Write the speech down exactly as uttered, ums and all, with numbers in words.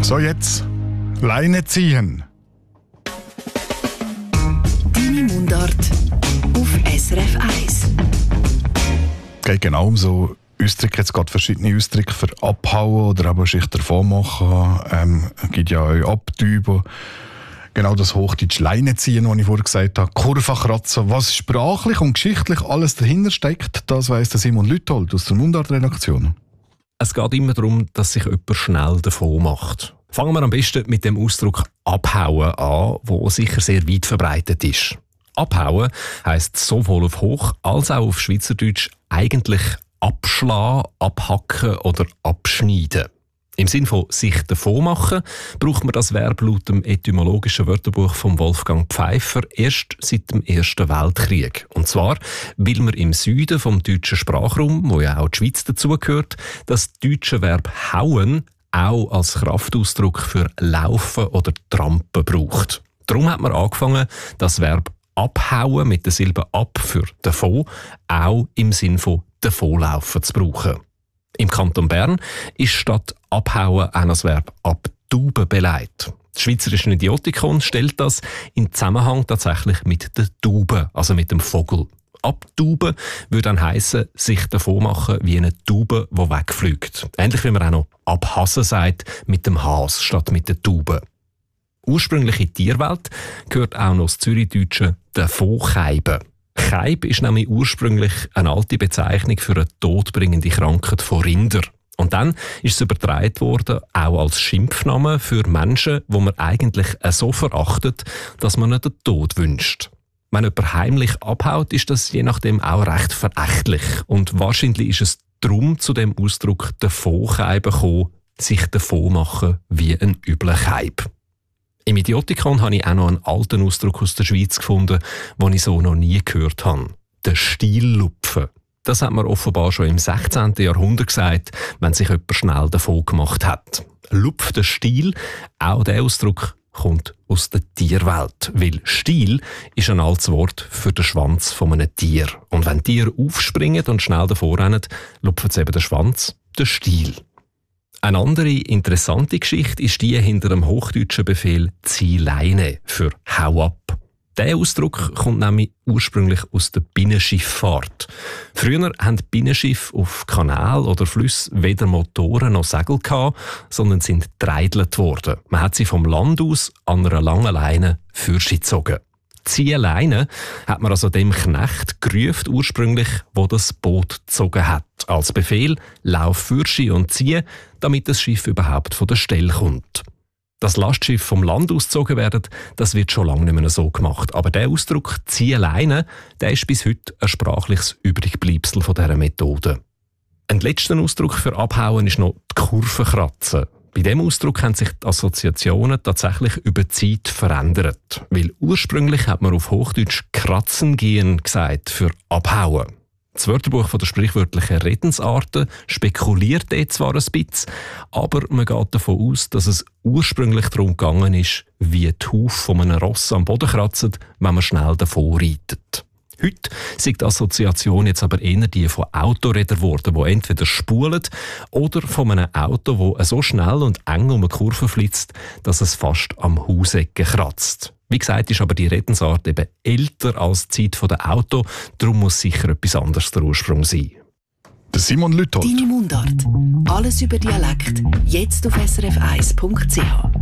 So, jetzt Leine ziehen. Deine Mundart auf S R F eins. Geht genau um so Ausdrücke. Jetzt gerade verschiedene Ausdrücke für abhauen oder aber sich davon machen. Ähm, es gibt ja auch abtüben. Genau das Hochdeutsch Leine ziehen, was ich vorher gesagt habe. Kurve kratzen. Was sprachlich und geschichtlich alles dahinter steckt, das weiss der Simon Lüthold aus der Mundart-Redaktion. Es geht immer darum, dass sich jemand schnell davon macht. Fangen wir am besten mit dem Ausdruck «abhauen» an, der sicher sehr weit verbreitet ist. «Abhauen» heisst sowohl auf Hoch- als auch auf Schweizerdeutsch eigentlich abschlagen, abhacken oder abschneiden. Im Sinn von «sich davon machen» braucht man das Verb laut dem etymologischen Wörterbuch von Wolfgang Pfeiffer erst seit dem Ersten Weltkrieg. Und zwar, weil man im Süden vom deutschen Sprachraum, wo ja auch die Schweiz dazugehört, das deutsche Verb «hauen» auch als Kraftausdruck für «laufen» oder «trampen» braucht. Darum hat man angefangen, das Verb «abhauen» mit der Silbe «ab» für «davon» auch im Sinn von «davonlaufen» zu brauchen. Im Kanton Bern ist statt «abhauen» auch das Verb «abtauben» belegt. Das Schweizerische Idiotikon stellt das in Zusammenhang tatsächlich mit der Taube, also mit dem Vogel. Abtauben würde dann heissen, sich davon machen wie eine Taube, die wegfliegt. Ähnlich wie man auch noch abhassen sagt, mit dem Has statt mit der Taube. Ursprünglich in die Tierwelt gehört auch noch das Zürichdeutsche «davoncheiben». Cheib ist nämlich ursprünglich eine alte Bezeichnung für eine todbringende Krankheit von Rindern. Und dann ist es übertragen worden, auch als Schimpfname für Menschen, die man eigentlich so verachtet, dass man ihnen den Tod wünscht. Wenn jemand heimlich abhaut, ist das je nachdem auch recht verächtlich. Und wahrscheinlich ist es darum zu dem Ausdruck «davoncheiben» gekommen, sich davon machen wie ein übler Cheib. Im Idiotikon habe ich auch noch einen alten Ausdruck aus der Schweiz gefunden, den ich so noch nie gehört habe. Der Stiellupfen. Das hat man offenbar schon im sechzehnten Jahrhundert gesagt, wenn sich jemand schnell davon gemacht hat. Lupf der Stiel, auch der Ausdruck kommt aus der Tierwelt. Weil Stiel ist ein altes Wort für den Schwanz von einem Tier. Und wenn Tiere aufspringen und schnell davor rennen, lupfen sie eben den Schwanz, den Stiel. Eine andere interessante Geschichte ist die hinter dem hochdeutschen Befehl «zieh Leine» für «hau ab». Dieser Ausdruck kommt nämlich ursprünglich aus der Binnenschifffahrt. Früher hatten Binnenschiffe auf Kanälen oder Flüssen weder Motoren noch Segel gehabt, sondern sind dreidelt worden. Man hat sie vom Land aus an einer langen Leine fürsi gezogen. «Zieh Leine» hat man also dem Knecht gerufen, ursprünglich, wo das Boot gezogen hat. Als Befehl «Lauf fürsi und zieh», damit das Schiff überhaupt von der Stelle kommt. Dass Lastschiff vom Land ausgezogen werden, das wird schon lange nicht mehr so gemacht. Aber der Ausdruck «Zieh Leine», der ist bis heute ein sprachliches Übrigbleibsel von dieser Methode. Ein letzter Ausdruck für Abhauen ist noch die Kurve kratzen. Bei diesem Ausdruck haben sich die Assoziationen tatsächlich über die Zeit verändert. Weil ursprünglich hat man auf Hochdeutsch «kratzen gehen» gesagt für «abhauen». Das Wörterbuch von der sprichwörtlichen Redensarten spekuliert dort zwar ein bisschen, aber man geht davon aus, dass es ursprünglich darum gegangen ist, wie die Hufe von einem Ross am Boden kratzen, wenn man schnell davon reitet. Heute sind die Assoziation jetzt aber eher die von Autorädern geworden, die entweder spulen oder von einem Auto, das so schnell und eng um eine Kurve flitzt, dass es fast am Hausecken kratzt. Wie gesagt, ist aber die Redensart eben älter als die Zeit der Auto, darum muss sicher etwas anderes der Ursprung sein. Der Simon Lüthold. Deine Mundart. Alles über Dialekt. Jetzt auf S R F eins Punkt C H.